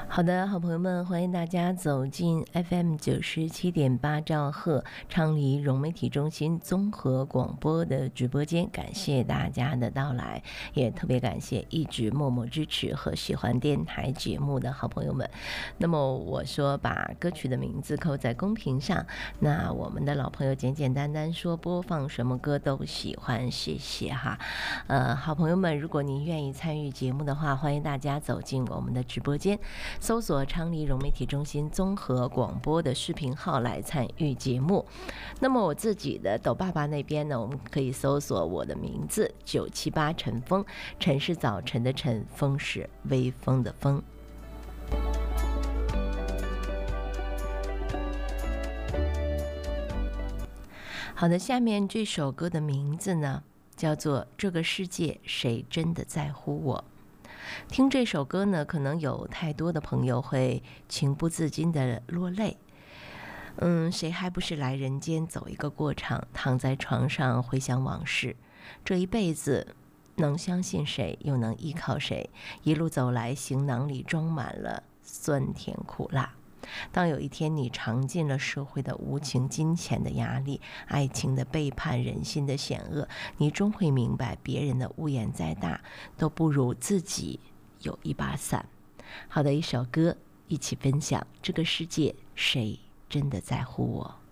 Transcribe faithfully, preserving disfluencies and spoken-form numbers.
好的，好朋友们，欢迎大家走进 F M 九十七点八兆赫昌黎融媒体中心综合广播的直播间，感谢大家的到来，也特别感谢一直默默支持和喜欢电台节目的好朋友们。那么我说把歌曲的名字扣在公屏上，那我们的老朋友简简单单说播放什么歌都喜欢，谢谢哈。呃，好朋友们，如果您愿意参与节目的话，欢迎大家走进我们的直播间。搜索昌黎融媒体中心综合广播的视频号来参与节目。那么我自己的抖爸爸那边呢，我们可以搜索我的名字九七八晨风，晨是早晨的晨，风是微风的风。好的，下面这首歌的名字呢，叫做《这个世界谁真的在乎我》。听这首歌呢，可能有太多的朋友会情不自禁的落泪。嗯，谁还不是来人间走一个过场，躺在床上回想往事。这一辈子能相信谁，又能依靠谁？一路走来，行囊里装满了酸甜苦辣。当有一天你尝尽了社会的无情、金钱的压力、爱情的背叛、人心的险恶，你终会明白，别人的屋檐再大，都不如自己有一把伞。好的一首歌，一起分享。这个世界，谁真的在乎我？